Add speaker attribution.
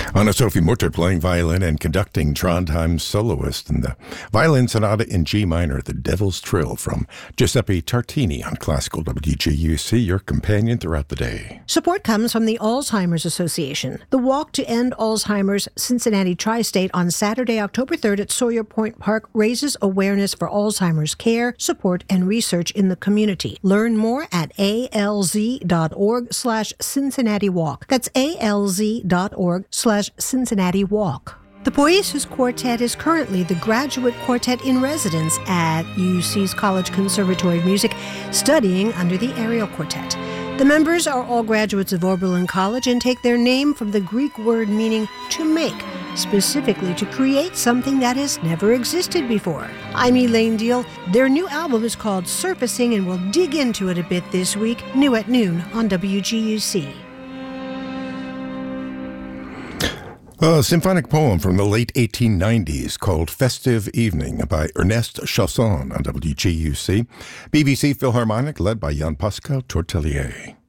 Speaker 1: Anna Sophie Mutter playing violin and conducting Trondheim's soloist in the Violin Sonata in G minor, The Devil's Trill from Giuseppe Tartini on Classical WGUC, your companion throughout the day.
Speaker 2: Support comes from the Alzheimer's Association. The Walk to End Alzheimer's Cincinnati Tri-State on Saturday, October 3rd at Sawyer Point Park raises awareness for Alzheimer's care, support, and research in the community. Learn more at alz.org/Cincinnati Walk. That's alz.org/Cincinnati Walk. The Poiesis Quartet is currently the graduate quartet in residence at UC's College Conservatory of Music, studying under the Ariel Quartet. The members are all graduates of Oberlin College and take their name from the Greek word meaning to make, specifically to create something that has never existed before. I'm Elaine Deal. Their new album is called Surfacing, and we'll dig into it a bit this week, new at noon on WGUC.
Speaker 1: A symphonic poem from the late 1890s called Festive Evening by Ernest Chausson on WGUC. BBC Philharmonic led by Jan Pascal Tortelier.